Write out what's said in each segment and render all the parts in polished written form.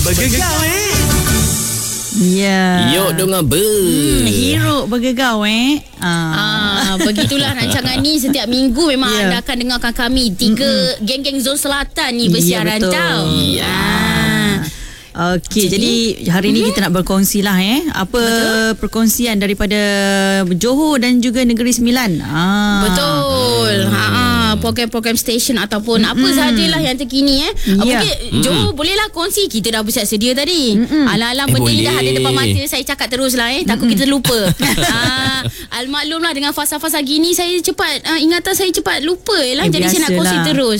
Bergegau Ya. Yok dengan Hiruk bergegau Begitulah rancangan ni. Setiap minggu memang anda akan dengarkan kami 3 geng-geng Zon Selatan ni bersiaran tau. Okey, jadi hari ni kita nak berkongsi lah apa perkongsian daripada Johor dan juga Negeri Sembilan. Betul. Program-program stesen ataupun apa sahajalah yang terkini mungkin Johor bolehlah kongsi. Kita dah bersiap sedia tadi. Alang-alang benda ni dah ada depan mata. Saya cakap teruslah takut kita lupa. Almaklumlah dengan fasa-fasa gini saya cepat ingatan saya cepat lupa lah. Jadi saya nak kongsi terus.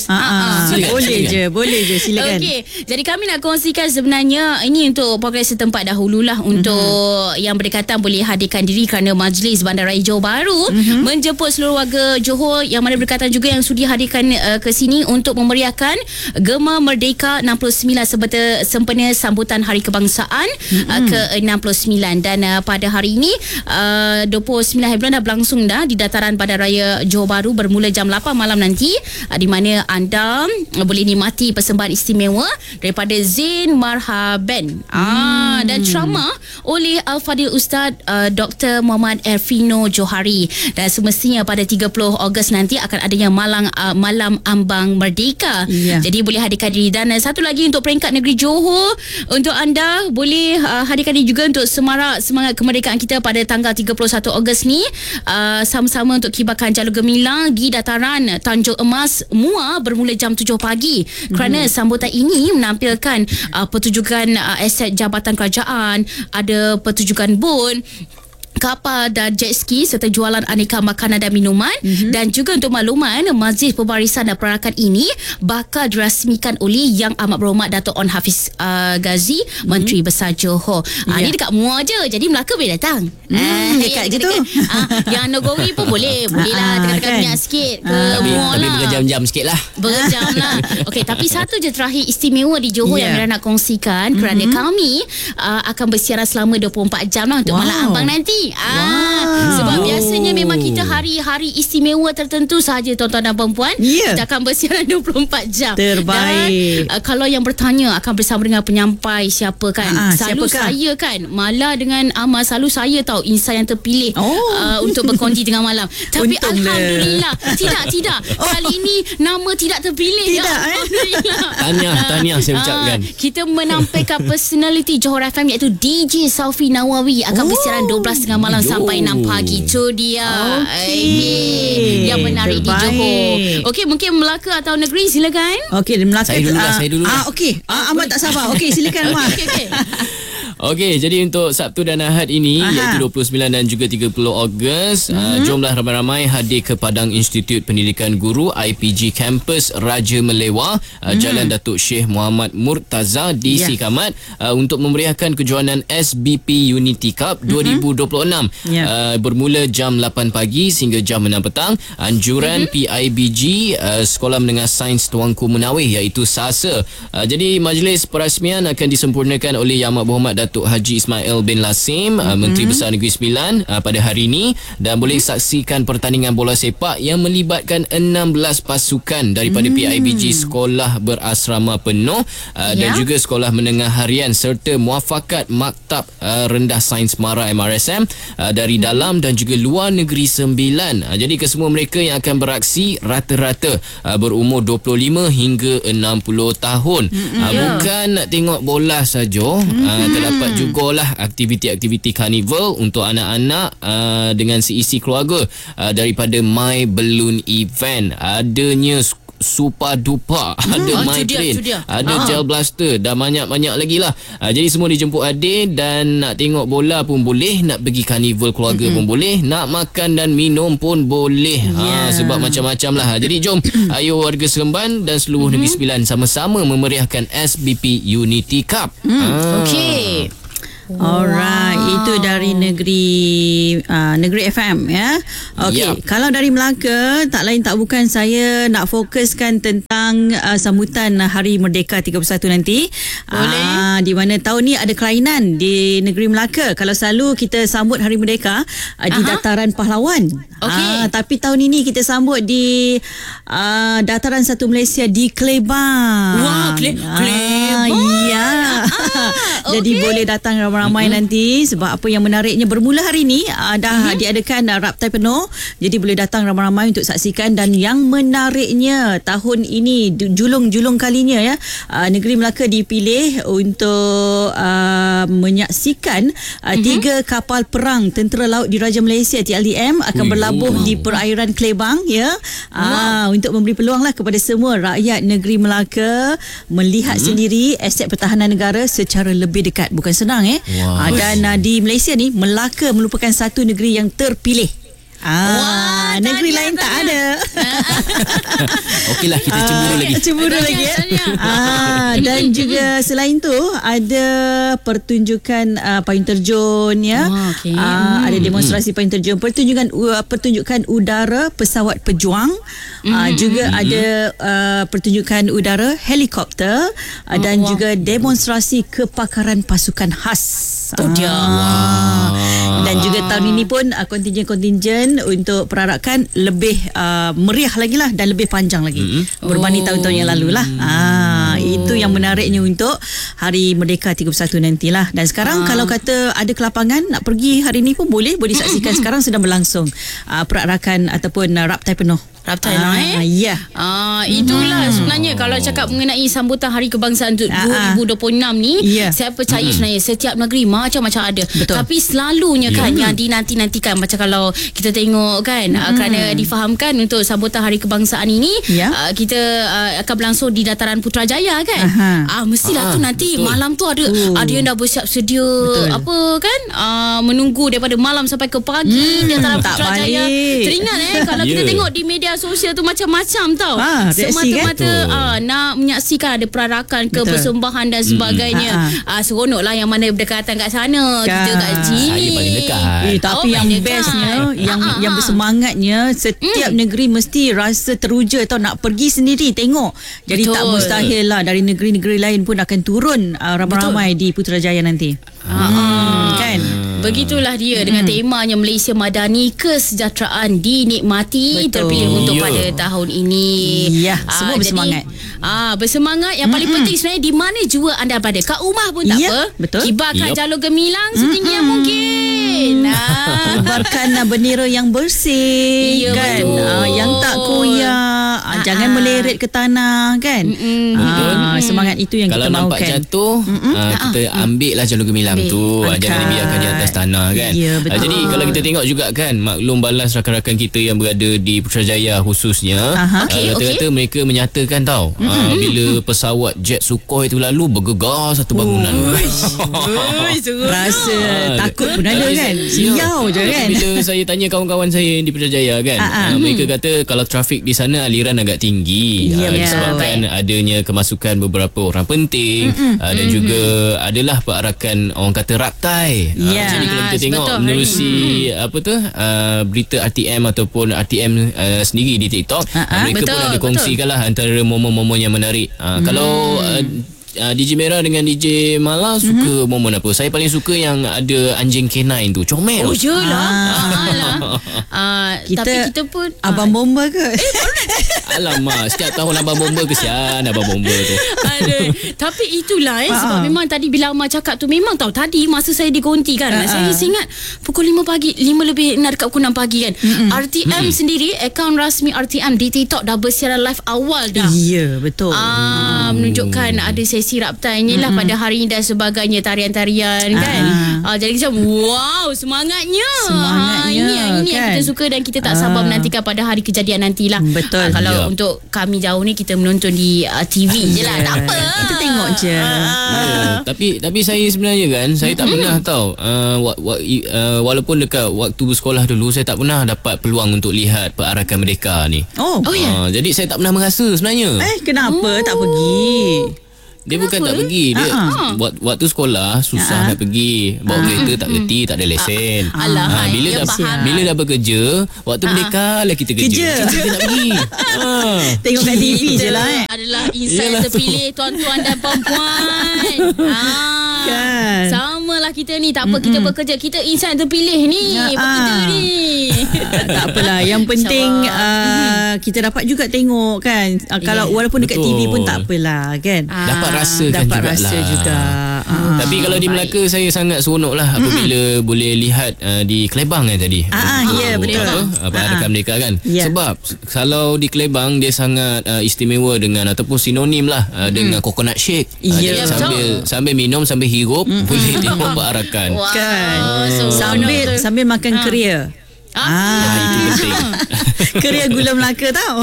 Boleh je silakan. Okey, jadi kami nak kongsikan sebenarnya ini untuk program setempat dahululah. Untuk yang berdekatan boleh hadirkan diri kerana Majlis Bandaraya Johor Bahru menjemput seluruh warga Johor yang mana berdekatan juga yang sudi hadirkan ke sini untuk memeriahkan Gema Merdeka 69 sempena sambutan Hari Kebangsaan ke-69. Dan pada hari ini 29 hari bulan dah berlangsung dah di Dataran Bandaraya Johor Bahru bermula jam 8 malam nanti, di mana anda boleh nikmati persembahan istimewa daripada Zain Marha Band dan ceramah oleh Al-Fadil Ustaz Dr. Muhammad Erfino Johari. Dan semestinya pada 30 Ogos nanti akan adanya Malam Ambang Merdeka. Jadi boleh hadirkan diri. Dan satu lagi untuk peringkat negeri Johor, untuk anda boleh hadirkan diri juga untuk semarak semangat kemerdekaan kita pada tanggal 31 Ogos ni. Sama-sama untuk kibarkan jalur gemilang di dataran Tanjung Emas Muar bermula jam 7 pagi. Kerana sambutan ini menampilkan pertunjukan aset jabatan kerajaan, ada pertunjukan bot, kapal dan jet ski serta jualan aneka makanan dan minuman. Dan juga untuk makluman, Majlis Pembarisan dan Peranakan ini bakal dirasmikan oleh Yang Amat Berhormat Dato' On Hafiz Ghazi, Menteri Besar Johor. Ni dekat Muar je, jadi Melaka boleh datang. Dekat je tu. Yang Nogowi pun boleh lah dekat-dekat minyak sikit ke Muar lah. Tapi berjam-jam sikit lah. Berjam lah. Okey, tapi satu je terakhir istimewa di Johor yang Mira nak kongsikan, kerana kami akan bersiaran selama 24 jam lah untuk Malam Ambang nanti. Sebab biasanya memang kita hari-hari istimewa tertentu sahaja tuan-tuan dan perempuan, kita akan bersiaran 24 jam. Terbaik. Dan kalau yang bertanya akan bersama dengan penyampai siapa kan, selalu saya kan Mala dengan Amal, selalu saya tahu insan yang terpilih untuk berkongsi dengan malam. Tapi Alhamdulillah tidak kali ini nama tidak terpilih. Tahniah saya ucapkan. Kita menampilkan personality Johor FM iaitu DJ Saufi Nawawi akan bersiaran 12.30 malam sampai 6 pagi. Itu dia yang menarik di Johor. Okey, mungkin Melaka atau negeri silakan. Okey, Melaka. Saya dulu lah. Okey. Amat tak sabar. Okey, silakan Mak. Okey, jadi untuk Sabtu dan Ahad ini iaitu 29 dan juga 30 Ogos, jomlah ramai-ramai hadir ke Padang Institut Pendidikan Guru IPG Kampus Raja Melewah, Jalan Datuk Syekh Muhammad Murtaza di Sikamat untuk memeriahkan kejohanan SBP Unity Cup 2026 bermula jam 8 pagi sehingga jam 6 petang. Anjuran PIBG Sekolah Menengah Sains Tuanku Menawih iaitu SASA. Jadi majlis perasmian akan disempurnakan oleh Yang Amat Berhormat Datuk Haji Ismail bin Lasim, Menteri Besar Negeri Sembilan pada hari ini. Dan boleh saksikan pertandingan bola sepak yang melibatkan 16 pasukan daripada PIBG Sekolah Berasrama Penuh dan juga Sekolah Menengah Harian serta Muafakat Maktab Rendah Sains Mara MRSM dari dalam dan juga luar negeri Sembilan. Jadi kesemua mereka yang akan beraksi rata-rata berumur 25 hingga 60 tahun. Bukan nak tengok bola saja, terdapat jugalah aktiviti-aktiviti karnival untuk anak-anak dengan seisi keluarga daripada My Balloon Event. Adanya Super Duper, ada My Train, ada Gel Blaster dan banyak-banyak lagi lah. Jadi semua dijemput hadir. Dan nak tengok bola pun boleh, nak pergi karnival keluarga pun boleh, nak makan dan minum pun boleh. Sebab macam-macam lah. Jadi jom ayo warga Seremban dan seluruh Negeri Sembilan sama-sama memeriahkan SBP Unity Cup. Okey. Alright, itu dari negeri FM ya. Okey, kalau dari Melaka, tak lain tak bukan saya nak fokuskan tentang sambutan Hari Merdeka 31 nanti. Boleh. Di mana tahun ni ada kelainan di negeri Melaka. Kalau selalu kita sambut Hari Merdeka di Dataran Pahlawan. Tapi tahun ini kita sambut di Dataran Satu Malaysia di Klebang. Wah, Klebang. Ya. Jadi boleh datang ramai-ramai nanti. Sebab apa yang menariknya, bermula hari ni dah diadakan raptai penuh. Jadi boleh datang ramai-ramai untuk saksikan. Dan yang menariknya tahun ini, julung kalinya ya, Negeri Melaka dipilih untuk menyaksikan 3 kapal perang Tentera Laut Diraja Malaysia TLDM akan berlabuh di perairan Klebang ya. Untuk memberi peluang lah kepada semua rakyat negeri Melaka melihat sendiri aset pertahanan negara secara lebih dekat. Bukan senang dan di Malaysia ni, Melaka merupakan satu negeri yang terpilih. Negeri lain tak ada. Okeylah, kita cemburu lagi. Dan juga selain tu ada pertunjukan payung terjun ya. Ada demonstrasi payung terjun, pertunjukan udara pesawat pejuang, juga ada pertunjukan udara helikopter, dan juga demonstrasi kepakaran pasukan khas. Dan juga tahun ini pun kontingen untuk perarakan lebih meriah lagi lah dan lebih panjang lagi berbanding tahun-tahun yang lalu lah. Itu yang menariknya untuk Hari Merdeka 31 nantilah. Dan sekarang kalau kata ada kelapangan nak pergi hari ni pun boleh saksikan. Sekarang sedang berlangsung perarakan ataupun raptai penuh. Raptai lah Ya. Itulah sebenarnya kalau cakap mengenai sambutan Hari Kebangsaan 2026 ni, saya percaya sebenarnya setiap negeri macam-macam ada. Betul. Tapi selalunya kan yang dinanti-nantikan, macam kalau kita tengok kan, kerana difahamkan untuk sambutan Hari Kebangsaan ini kita akan berlangsung di Dataran Putrajaya kan. Mestilah tu nanti malam tu ada yang dah bersiap sedia apa kan, menunggu daripada malam sampai ke pagi di Dataran Putrajaya. Teringat kalau kita tengok di media sosial tu macam-macam tau. Semata-mata nak menyaksikan ada perarakan ke persembahan dan sebagainya. Seronok lah yang mana berdekatan kat sana, kita kat sini. Saya paling dekat. Tapi yang bestnya, yang bersemangatnya, setiap negeri mesti rasa teruja tau nak pergi sendiri tengok. Jadi tak mustahil lah, dari negeri-negeri lain pun akan turun ramai-ramai di Putrajaya nanti. Kan? Begitulah dia dengan temanya Malaysia Madani, kesejahteraan dinikmati. Terpilih untuk pada tahun ini. Semua bersemangat. Bersemangat. Yang paling penting sebenarnya, di mana jua anda berada, kat rumah pun tak apa. Kibarkan jalur gemilang setinggi yang mungkin. Kibarkan bendera yang bersih kan. Yang tak koyak, jangan meleret ke tanah kan. Semangat itu yang kalau kita mahukan. Kalau nampak jatuh, kita ambil lah jalur gemilang tu. Jangan dibiarkan di atas tanah kan. Jadi kalau kita tengok juga kan, maklum balas rakan-rakan kita yang berada di Putrajaya khususnya, kata-kata mereka menyatakan tau, bila pesawat jet Sukhoi tu lalu, bergegar satu bangunan. Rasa takut pun ada kan. Siau je kan. Bila saya tanya kawan-kawan saya di Putrajaya kan, mereka kata kalau trafik di sana aliran agak tinggi, disebabkan adanya kemasukan beberapa orang penting, dan juga adalah perarakan orang kata raptai. Jadi kalau kita tengok menerusi berita RTM ataupun RTM sendiri di TikTok, mereka pun ada kongsikan lah antara momen-momen yang menarik. Kalau DJ Merah dengan DJ Mala suka momen apa? Saya paling suka yang ada anjing K9 tu, comel. Tapi kita pun Abang Bomba ke? Alamak, setiap tahun Abang Bomba, kesian Abang Bomba tu. Tapi itulah sebab memang tadi bila Amar cakap tu, memang tahu tadi masa saya di Konti kan, saya ingat pukul 5 pagi, 5 lebih nak dekat pukul 6 pagi kan. RTM sendiri, akaun rasmi RTM di TikTok dah bersiaran live awal dah. Ya, betul. Menunjukkan ada sesi raptai ni lah pada hari ini dan sebagainya, tarian-tarian kan. Jadi macam wow, semangatnya ini kan? Yang kita suka dan kita tak sabar menantikan pada hari kejadian nantilah. Betul. Kalau untuk kami jauh ni, kita menonton di TV je lah, tak apa, kita tengok je. Tapi saya sebenarnya kan, saya tak pernah tahu, walaupun dekat waktu bersekolah dulu, saya tak pernah dapat peluang untuk lihat perarakan merdeka ni. Jadi saya tak pernah merasa sebenarnya. Kenapa tak pergi? Dia bukan tak pergi, dia waktu sekolah susah nak pergi, bawa kereta tak reti, tak ada lesen. Bila dah bekerja, waktu merdeka lah kita kerja nak pergi. Tengok kat TV je lah. Adalah insan terpilih, tuan-tuan dan puan-puan. Sama lah kita ni, tak apa, kita bekerja, kita insan terpilih ni, bekerja ni. Tak apalah, yang penting kita dapat juga tengok kan. Kalau walaupun dekat TV pun tak apalah kan. Dapat rasa juga. Tapi kalau di Melaka saya sangat seronok lah apabila boleh lihat di Kelebang tadi. Ya, betul. Padakan mereka kan. Ya. Sebab kalau di Kelebang dia sangat istimewa dengan ataupun sinonim lah dengan coconut shake. Ya, Jadi sambil minum sambil hirup boleh tengok perarakan. Wow. Kan. Seronok. Sambil makan keria. Itu penting. Keria gula Melaka tau.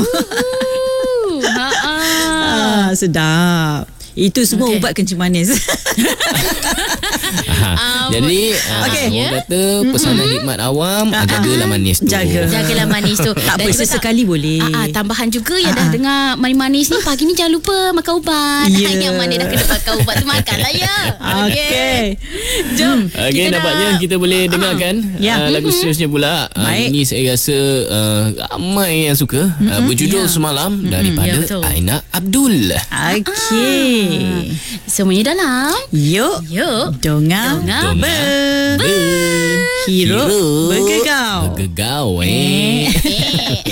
Sedap. Itu semua ubat kencing manis. Jadi orang kata pesanan hikmat awam jagalah manis tu. Jagalah manis tu. Tak apa, sesekali boleh. Tambahan juga yang dah dengar manis-manis ni, pagi ni jangan lupa makan ubat. Yang mana dah kena pakai ubat tu makanlah ya. Okey. Jom. Okey, nampaknya kita boleh dengarkan lagu seterusnya pula. Ini saya rasa ramai yang suka. Berjudul Semalam daripada Aina Abdul. Okey. Semuanya dalam Yuk Donga Hirup Bergegau.